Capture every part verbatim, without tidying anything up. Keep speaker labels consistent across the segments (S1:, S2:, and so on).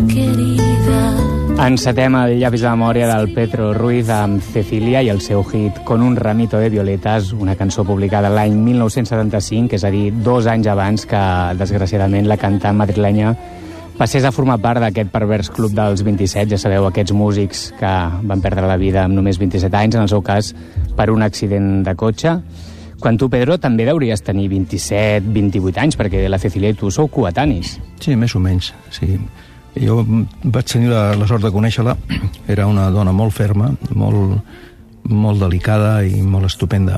S1: querida.
S2: Encetem el llavis de memòria del Petro Ruiz amb Cecilia i el seu hit Con un ramito de violetas, una cançó publicada l'any mil nou-cents setanta-cinc, és a dir, dos anys abans que, desgraciadament, la cantant madrilenya passés a formar part d'aquest pervers club dels vint-i-set, ja sabeu, aquests músics que van perdre la vida amb només vint-i-set anys, en el seu cas per un accident de cotxe. Quan tu, Pedro, també hauries tenir vint-i-set, vint-i-vuit anys, perquè la Cecilia i tu sou coetanis.
S3: Sí, més o menys, sí. Jo vaig tenir la, la sort de conèixer-la. Era una dona molt ferma, molt, molt delicada i molt estupenda.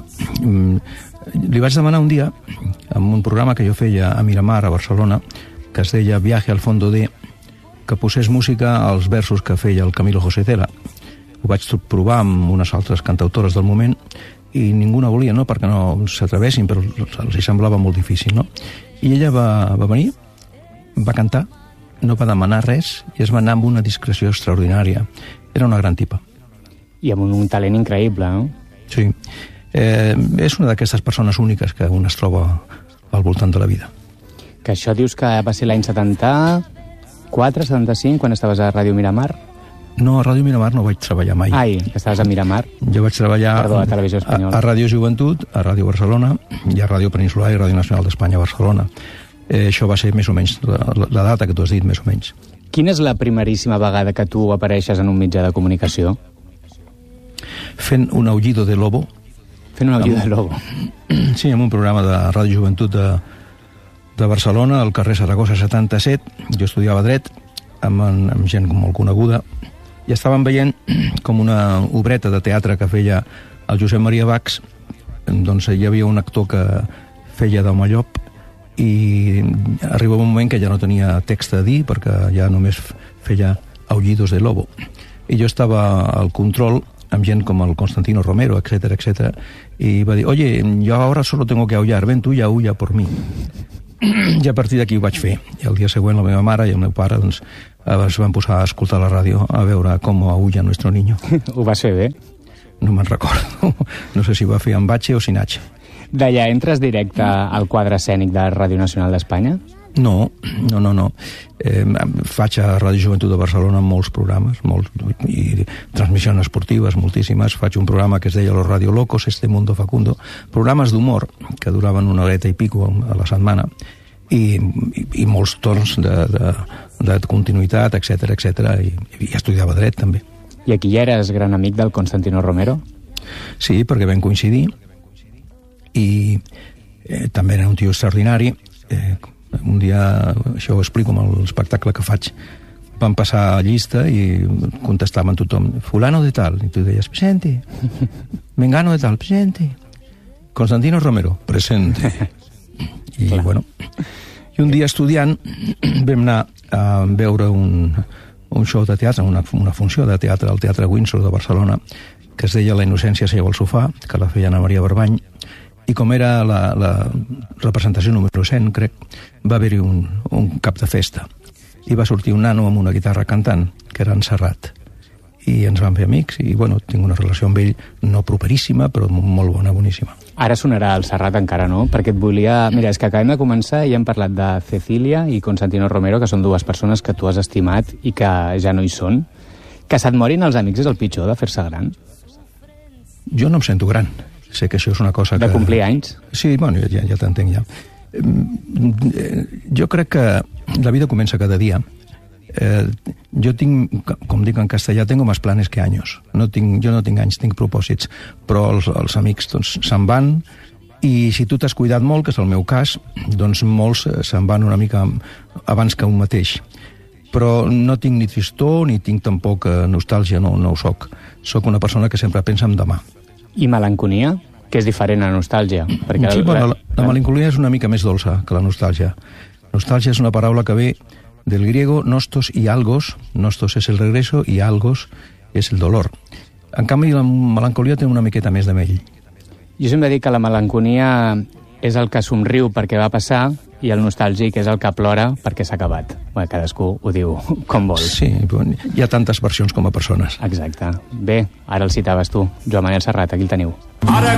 S3: Li vaig demanar un dia, en un programa que jo feia a Miramar, a Barcelona, que es deia Viaje al fondo de, que posés música als versos que feia el Camilo José Cela. Ho vaig provar amb unes altres cantautores del moment i ningú no volia, no perquè no s'atrevessin, però els semblava molt difícil, no? I ella va, va venir, va cantar, no va demanar res i es va anar amb una discreció extraordinària. Era una gran tipa.
S2: I amb un, un talent increïble, no?
S3: Sí. Eh, és una d'aquestes persones úniques que un es troba al voltant de la vida.
S2: Que això dius que va ser l'any setanta-quatre, setanta-cinc, quan estaves a Ràdio Miramar?
S3: No, a Ràdio Miramar no vaig treballar mai.
S2: Ai, que estaves a Miramar.
S3: Jo vaig treballar
S2: Perdó, a Televisió Espanyola.
S3: A, a Ràdio Joventut, a Ràdio Barcelona, i a Ràdio Peninsular i Ràdio Nacional d'Espanya a Barcelona. Eh, això va ser més o menys la, la data que tu has dit, més o menys.
S2: Quina és la primeríssima vegada que tu apareixes en un mitjà de comunicació?
S3: Fent un aullido de lobo.
S2: Fent un aullido de lobo.
S3: Sí, en un programa de Ràdio Joventut de, de Barcelona, al carrer Saragossa setanta-set. Jo estudiava dret amb, amb gent molt coneguda i estàvem veient com una obreta de teatre que feia el Josep Maria Bax. Doncs hi havia un actor que feia d'home llop i arribava un moment que ja no tenia text a dir perquè ja només feia aullidos de lobo. I jo estava al control amb gent com el Constantino Romero, etcétera, etcétera, i va dir, oye, yo ahora solo tengo que aullar, ven tú y aulla por mí. I a partir d'aquí ho vaig fer. I el dia següent la meva mare i el meu pare doncs, es van posar a escoltar la ràdio a veure com aulla nuestro niño.
S2: Ho vas fer bé?
S3: No me'n recordo. No sé si ho va fer amb H o sin H.
S2: D'allà entres directe al quadre escènic de Ràdio Nacional d'Espanya?
S3: No, no, no, no. Eh, faig a Ràdio Joventut de Barcelona molts programes, molts, i transmissions esportives moltíssimes. Faig un programa que es deia Los Radio Locos, Este Mundo Facundo, programes d'humor que duraven una horeta i pico a la setmana, i, i, i molts torns de, de, de continuïtat, etcètera, etcètera, i, i estudiava dret també.
S2: I aquí ja eres gran amic del Constantino Romero?
S3: Sí, perquè vam coincidir, i eh, també era un tio extraordinari. Eh, un dia, això ho explico amb l'espectacle que faig, van passar llista i contestaven tothom, fulano de tal, i tu deies, presente, mengano de tal, presente, Constantino Romero, presente. I clar, bueno, i un dia estudiant vam anar a veure un, un show de teatre, una, una funció de teatre al Teatre Windsor de Barcelona, que es deia La innocència seu al sofà, que la feia Ana Maria Barbany. I com era la, la representació número cent, crec, va haver-hi un, un cap de festa. I va sortir un nano amb una guitarra cantant, que era en Serrat. I ens vam fer amics, i bueno, tinc una relació amb ell no properíssima, però molt bona, boníssima.
S2: Ara sonarà el Serrat encara, no? Perquè et volia... Mira, és que acabem de començar i hem parlat de Cecilia i Constantino Romero, que són dues persones que tu has estimat i que ja no hi són. Que se't morin els amics és el pitjor de fer-se gran?
S3: Jo no em sento gran. Sé que això és una cosa que...
S2: De complir anys?
S3: Sí, bueno, ja, ja t'entenc ja. Jo crec que la vida comença cada dia. Eh, jo tinc, com dic en castellà, tengo más planes que años. No tinc, jo no tinc anys, tinc propòsits, però els, els amics doncs, se'n van, i si tu t'has cuidat molt, que és el meu cas, doncs molts se'n van una mica abans que un mateix. Però no tinc ni tristor, ni tinc tampoc nostàlgia, no, no ho soc. Soc una persona que sempre pensa en demà.
S2: I melanconia, que és diferent a nostàlgia? Perquè
S3: sí, bueno, la, la melancolia és una mica més dolça que la nostàlgia. Nostàlgia és una paraula que ve del griego nostos y algos. Nostos és el regreso i algos és el dolor. En canvi, la melancolia té una miqueta més de mell.
S2: Jo sempre dic que la melanconia és el que somriu perquè va passar i el nostàlgic és el que plora perquè s'ha acabat. Bé, cadascú ho diu com vol.
S3: Sí, hi ha tantes versions com a persones.
S2: Exacte. Bé, ara el citaves tu, Joan Manel Serrat, aquí el teniu. Ara